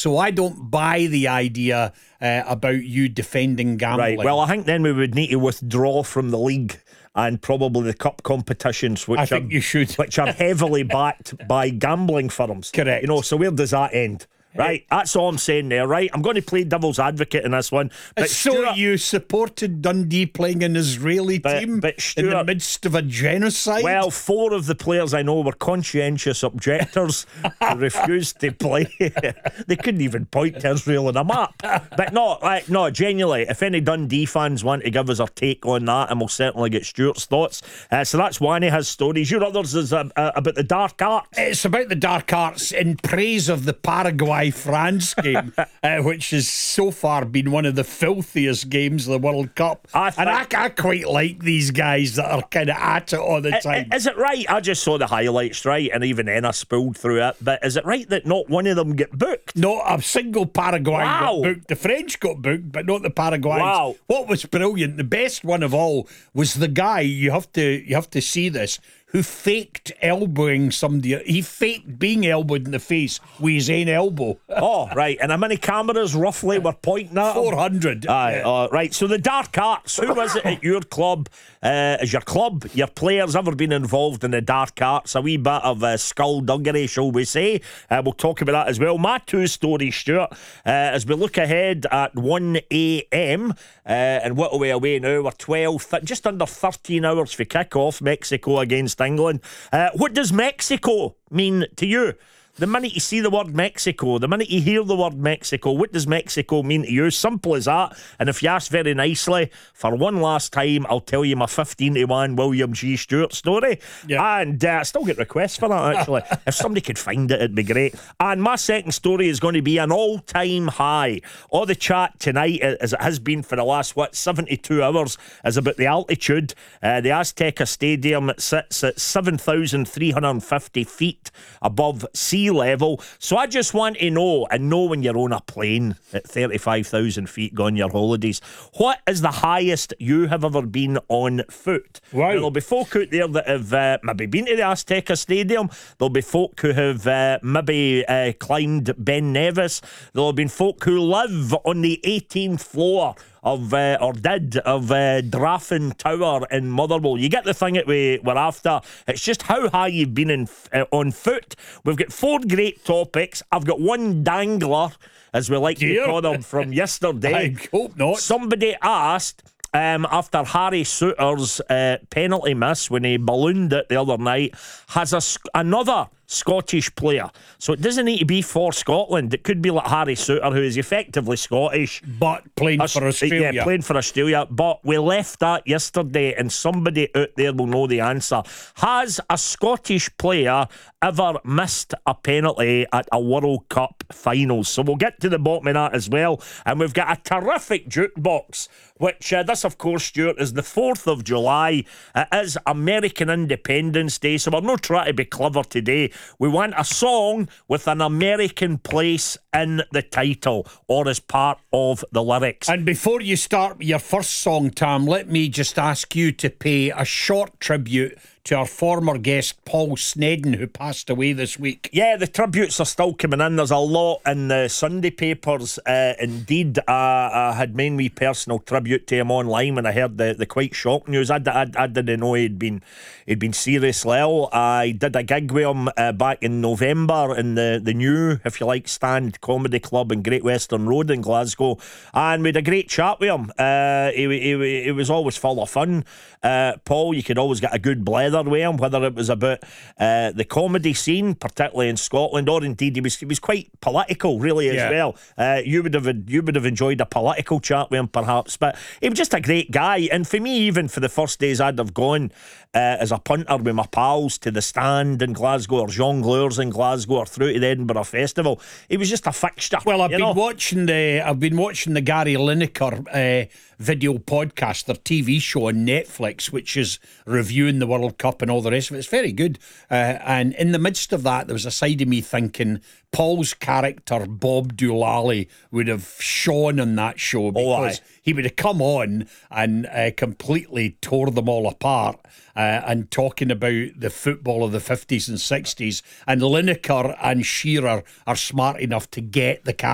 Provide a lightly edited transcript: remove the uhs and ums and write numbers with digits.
So I don't buy the idea about you defending gambling. Right, well, I think then we would need to withdraw from the league and probably the cup competitions, which I think you should. which are heavily backed by gambling firms. Correct. You know, so where does that end? Right, that's all I'm saying there, right? I'm going to play devil's advocate in this one. But So Stuart, you supported Dundee playing an Israeli team but in Stuart, the midst of a genocide? well, 4 of the players I know were conscientious objectors who refused to play. They couldn't even point to Israel on a map. But no, genuinely, if any Dundee fans want to give us our take on that, and we'll certainly get Stuart's thoughts. So that's one of his stories. Your others is about the dark arts. It's about the dark arts in praise of the Paraguay-France game, which has so far been one of the filthiest games of the World Cup. I quite like these guys that are kind of at it all the time. Is it right? I just saw the highlights, right? And even then I spooled through it. But is it right that not one of them get booked? Not a single Paraguayan Wow. got booked. The French got booked, but not the Paraguayans. Wow. What was brilliant, the best one of all, was the guy, you have to see this, who faked elbowing somebody. He faked being elbowed in the face with his own elbow. Oh, right. And how many cameras roughly were pointing at him? 400. Aye, right. So the dark arts, who was it at your club? Is your club, your players ever been involved in the dark arts? A wee bit of skullduggery, shall we say? We'll talk about that as well. My 2 stories, Stuart, as we look ahead at 1 a.m. And what are we away now? We're 12, just under 13 hours for kick-off, Mexico against England. What does Mexico mean to you? The minute you see the word Mexico, the minute you hear the word Mexico, what does Mexico mean to you? Simple as that. And if you ask very nicely, for one last time, I'll tell you my 15-1 William G. Stewart story. Yeah. And I still get requests for that, actually. If somebody could find it, it'd be great. And my second story is going to be an all-time high. All the chat tonight, as it has been for the last, 72 hours, is about the altitude. The Azteca Stadium sits at 7,350 feet above sea level. So I just want to know, and know when you're on a plane at 35,000 feet going your holidays, what is the highest you have ever been on foot? Wow. There'll be folk out there that have maybe been to the Azteca Stadium. There'll be folk who have maybe climbed Ben Nevis. There'll have been folk who live on the 18th floor of Drafen Tower in Motherwell. You get the thing that we're after. It's just how high you've been on foot. We've got 4 great topics. I've got one dangler, as we like to call them, from yesterday. I hope not. Somebody asked, after Harry Souttar's penalty miss when he ballooned it the other night, has another Scottish player, so it doesn't need to be for Scotland, it could be like Harry Souttar, who is effectively Scottish but playing for Australia. Yeah, playing for Australia. But we left that yesterday, and somebody out there will know the answer. Has a Scottish player ever missed a penalty at a World Cup final? So we'll get to the bottom of that as well. And we've got a terrific jukebox, which this, of course, Stuart, is the 4th of July. It is American Independence Day, so we're not trying to be clever today. We want a song with an American place in the title or as part of the lyrics. And before you start your first song, Tam, let me just ask you to pay a short tribute to our former guest Paul Snedden, who passed away this week. Yeah, the tributes are still coming in. There's a lot in the Sunday papers. Indeed, I had made me personal tribute to him online when I heard the quite shock news. I didn't know he'd been seriously ill. I did a gig with him back in November in the new, if you like, Stand Comedy Club in Great Western Road in Glasgow, and we had a great chat with him. He was always full of fun. Paul, you could always get a good blether with him, whether it was about the comedy scene, particularly in Scotland, or indeed he was quite political, really, as well. You would have enjoyed a political chat with him, perhaps, but he was just a great guy. And for me, even for the first days I'd have gone as a punter with my pals to the Stand in Glasgow, or Jongleurs in Glasgow, or through to the Edinburgh Festival, he was just a fixture. Well, I've been watching the Gary Lineker video podcast, their TV show on Netflix, which is reviewing the World Cup and all the rest of it. It's very good. And in the midst of that, there was a side of me thinking Paul's character, Bob Doolally, would have shone on that show, because he would have come on and completely tore them all apart and talking about the football of the 50s and 60s. And Lineker and Shearer are smart enough to get the